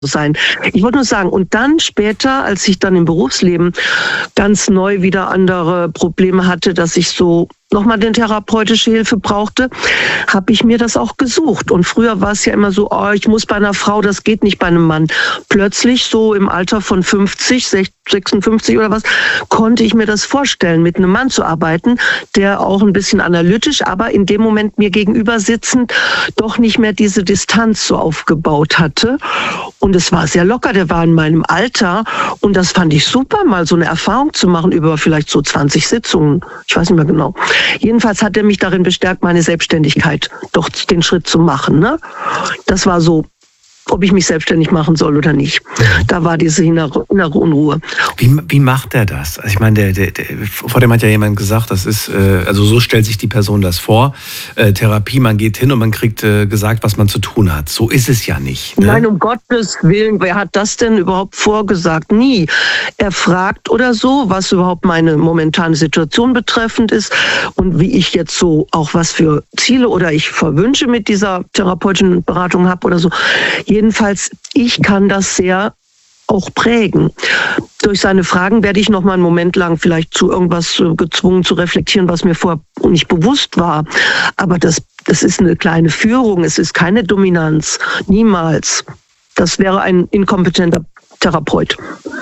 sein. Ich wollte nur sagen, und dann später, als ich dann im Berufsleben ganz neu wieder andere Probleme hatte, dass ich so nochmal eine therapeutische Hilfe brauchte, habe ich mir das auch gesucht. Und früher war es ja immer so, oh, ich muss bei einer Frau, das geht nicht bei einem Mann. Plötzlich so im Alter von 50, 56 oder was, konnte ich mir das vorstellen, mit einem Mann zu arbeiten, der auch ein bisschen analytisch, aber in dem Moment mir gegenüber sitzend doch nicht mehr diese Distanz so aufgebaut hatte. Und es war sehr locker, der war in meinem Alter und das fand ich super, mal so eine Erfahrung zu machen über vielleicht so 20 Sitzungen. Ich weiß nicht mehr genau. Jedenfalls hat er mich darin bestärkt, meine Selbstständigkeit doch den Schritt zu machen. Ne? Das war so, ob ich mich selbstständig machen soll oder nicht. Da war diese innere Unruhe. Wie macht er das? Also ich meine, vor dem hat ja jemand gesagt, das ist, also so stellt sich die Person das vor, Therapie, man geht hin und man kriegt gesagt, was man zu tun hat. So ist es ja nicht. Ne? Nein, um Gottes Willen, wer hat das denn überhaupt vorgesagt? Nie. Er fragt oder so, was überhaupt meine momentane Situation betreffend ist und wie ich jetzt so auch was für Ziele oder ich für Wünsche mit dieser therapeutischen Beratung habe oder so. Jedenfalls, ich kann das sehr auch prägen. Durch seine Fragen werde ich noch mal einen Moment lang vielleicht zu irgendwas gezwungen zu reflektieren, was mir vorher nicht bewusst war. Aber das ist eine kleine Führung, es ist keine Dominanz. Niemals. Das wäre ein inkompetenter Therapeut.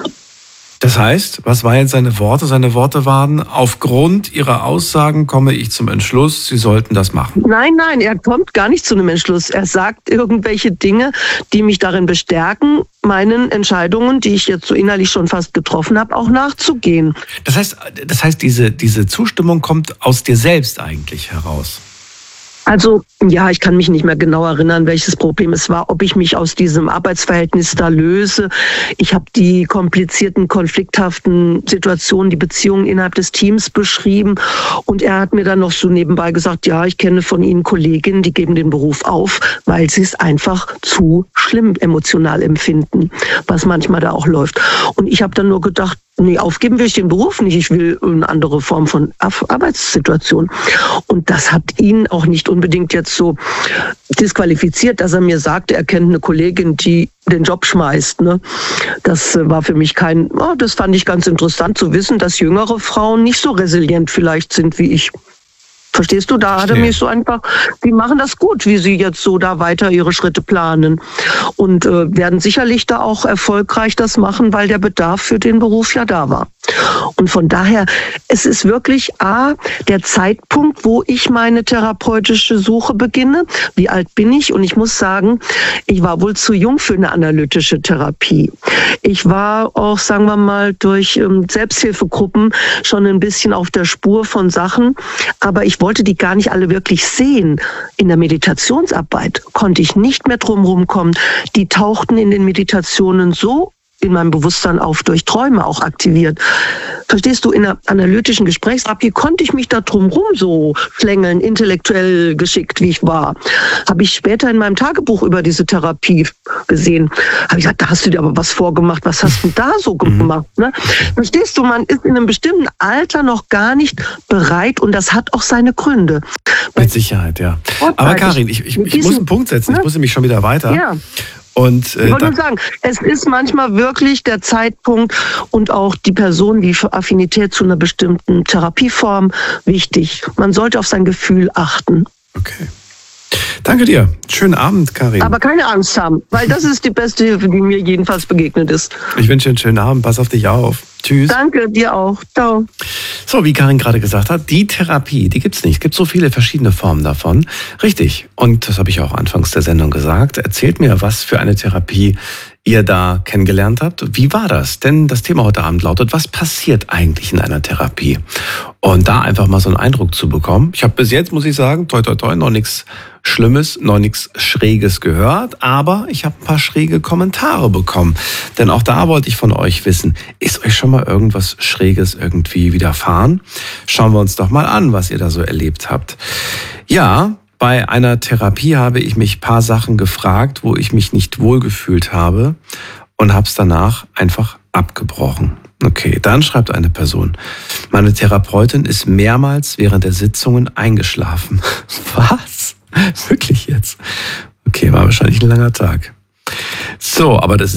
Das heißt, was waren jetzt seine Worte? Seine Worte waren, aufgrund Ihrer Aussagen komme ich zum Entschluss, Sie sollten das machen. Nein, er kommt gar nicht zu einem Entschluss. Er sagt irgendwelche Dinge, die mich darin bestärken, meinen Entscheidungen, die ich jetzt so innerlich schon fast getroffen habe, auch nachzugehen. Das heißt, diese Zustimmung kommt aus dir selbst eigentlich heraus. Also, ja, ich kann mich nicht mehr genau erinnern, welches Problem es war, ob ich mich aus diesem Arbeitsverhältnis da löse. Ich habe die komplizierten, konflikthaften Situationen, die Beziehungen innerhalb des Teams beschrieben. Und er hat mir dann noch so nebenbei gesagt, ja, ich kenne von Ihnen Kolleginnen, die geben den Beruf auf, weil sie es einfach zu schlimm emotional empfinden, was manchmal da auch läuft. Und ich habe dann nur gedacht, nee, aufgeben will ich den Beruf nicht. Ich will eine andere Form von Arbeitssituation. Und das hat ihn auch nicht unbedingt jetzt so disqualifiziert, dass er mir sagte, er kennt eine Kollegin, die den Job schmeißt. Ne? Das war für mich das fand ich ganz interessant zu wissen, dass jüngere Frauen nicht so resilient vielleicht sind wie ich. Verstehst du? Da hat er mich so einfach, die machen das gut, wie sie jetzt so da weiter ihre Schritte planen und werden sicherlich da auch erfolgreich das machen, weil der Bedarf für den Beruf ja da war. Und von daher, es ist wirklich der Zeitpunkt, wo ich meine therapeutische Suche beginne. Wie alt bin ich? Und ich muss sagen, ich war wohl zu jung für eine analytische Therapie. Ich war auch, sagen wir mal, durch Selbsthilfegruppen schon ein bisschen auf der Spur von Sachen, aber ich wollte die gar nicht alle wirklich sehen. In der Meditationsarbeit konnte ich nicht mehr drum rumkommen. Die tauchten in den Meditationen so in meinem Bewusstsein auf, durch Träume auch aktiviert. Verstehst du, in einer analytischen Gesprächstherapie konnte ich mich da drumherum so schlängeln, intellektuell geschickt, wie ich war. Habe ich später in meinem Tagebuch über diese Therapie gesehen. Habe ich gesagt, da hast du dir aber was vorgemacht, was hast du da so gemacht? Ne? Verstehst du, man ist in einem bestimmten Alter noch gar nicht bereit und das hat auch seine Gründe. Mit Sicherheit, ja. Aber Karin, ich muss einen Punkt setzen, ich muss nämlich schon wieder weiter. Ja. Und, ich wollte nur sagen, es ist manchmal wirklich der Zeitpunkt und auch die Person, die Affinität zu einer bestimmten Therapieform wichtig. Man sollte auf sein Gefühl achten. Okay. Danke dir. Schönen Abend, Karin. Aber keine Angst haben, weil das ist die beste Hilfe, die mir jedenfalls begegnet ist. Ich wünsche dir einen schönen Abend. Pass auf dich auf. Tschüss. Danke, dir auch. Ciao. So, wie Karin gerade gesagt hat, die Therapie, die gibt's nicht. Es gibt so viele verschiedene Formen davon. Richtig. Und das habe ich auch anfangs der Sendung gesagt. Erzählt mir, was für eine Therapie ihr da kennengelernt habt. Wie war das? Denn das Thema heute Abend lautet, was passiert eigentlich in einer Therapie? Und da einfach mal so einen Eindruck zu bekommen. Ich habe bis jetzt, muss ich sagen, toi toi toi, noch nichts Schlimmes, noch nichts Schräges gehört, aber ich habe ein paar schräge Kommentare bekommen. Denn auch da wollte ich von euch wissen, ist euch schon mal irgendwas Schräges irgendwie widerfahren? Schauen wir uns doch mal an, was ihr da so erlebt habt. Ja, bei einer Therapie habe ich mich ein paar Sachen gefragt, wo ich mich nicht wohlgefühlt habe und habe es danach einfach abgebrochen. Okay, dann schreibt eine Person, meine Therapeutin ist mehrmals während der Sitzungen eingeschlafen. Was? Wirklich jetzt? Okay, war wahrscheinlich ein langer Tag. So, aber das